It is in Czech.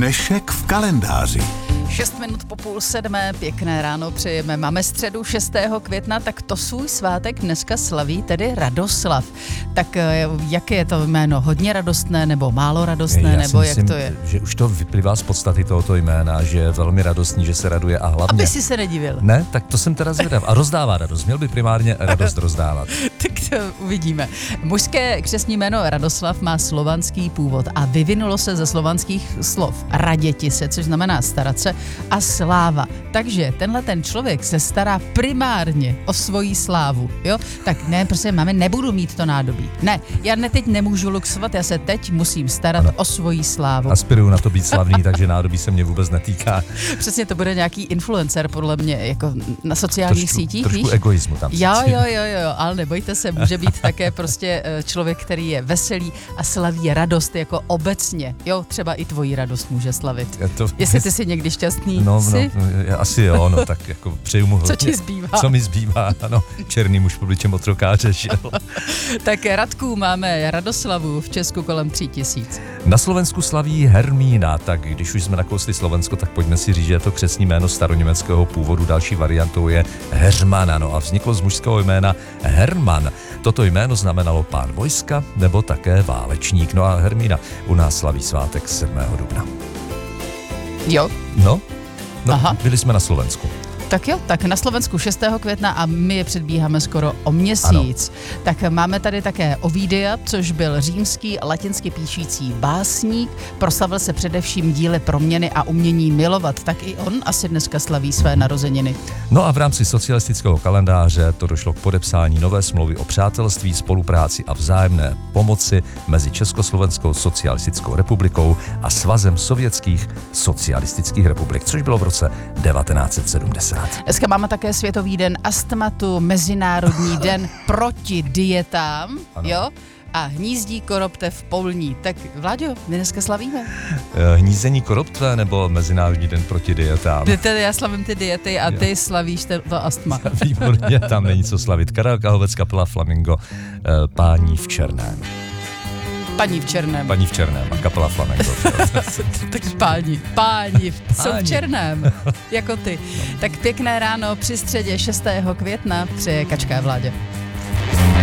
Dnešek v kalendáři. 6 minut po 6:30, pěkné ráno přejeme. Máme středu 6. května, tak to svůj svátek dneska slaví tedy Radoslav. Tak jaké je to jméno? Hodně radostné nebo málo radostné, nebo jak myslím, to je? Že už to vyplývá z podstaty tohoto jména, že je velmi radostný, že se raduje a hlavně... Aby si se nedivil. Ne, tak to jsem teda zvědav. A rozdává radost. Měl by primárně radost rozdávat. Tak to uvidíme. Mužské křestní jméno Radoslav má slovanský původ a vyvinulo se ze slovanských slov raděti se, což znamená starat se, a sláva. Takže tenhle ten člověk se stará primárně o svoji slávu, jo? Tak ne, prostě máme, nebudu mít to nádobí. Ne, já teď nemůžu luxovat, já se teď musím starat o svoji slávu. Aspiruju na to být slavný, takže nádobí se mě vůbec netýká. Přesně, to bude nějaký influencer, podle mě, jako na sociálních sítích, trošku víš? egoismu tam. Jo, ale nebojte se, může být také prostě člověk, který je veselý a slaví radost jako obecně. Jo, třeba i tvoji radost může slavit. Jestli ty jsi někdy šťastný, jsi? Asi jo, no, tak jako přeju mu hodně. Co ti zbývá? Co mi zbývá, ano, černý muž v obličem otrokáře, že jo. Tak Radků máme Radoslavu v Česku kolem 3000. Na Slovensku slaví Hermína, tak když už jsme nakousli Slovensko, tak pojďme si říct, že je to křestní jméno staroněmeckého původu, další variantou je Heřmana, no a vzniklo z mužského jména Herman. Toto jméno znamenalo pán vojska nebo také válečník, no a Hermína u nás slaví svátek 7. dubna. Jo? No, Aha. Byli jsme na Slovensku. Tak jo, tak na Slovensku 6. května a my je předbíháme skoro o měsíc. Ano. Tak máme tady také Ovidia, což byl římský latinsky píšící básník. Proslavil se především díly Proměny a umění milovat. Tak i on asi dneska slaví své narozeniny. No a v rámci socialistického kalendáře to došlo k podepsání nové smlouvy o přátelství, spolupráci a vzájemné pomoci mezi Československou socialistickou republikou a Svazem sovětských socialistických republik, což bylo v roce 1970. Dneska máme také Světový den astmatu, Mezinárodní den proti dietám, ano. Jo? A hnízdí koroptev polní. Tak Vláďo, my dneska slavíme. Hnízení koroptve nebo Mezinárodní den proti dietám? Já slavím ty diety a ty slavíš to astma. Výborně, tam není co slavit. Karel Kahovec, kapela Flamingo, Pání v černém. Paní v černém. Paní v černém a kapela Flamengo. Tak páni jsou v černém, jako ty. No. Tak pěkné ráno při středě 6. května přeje Kačka Vládě.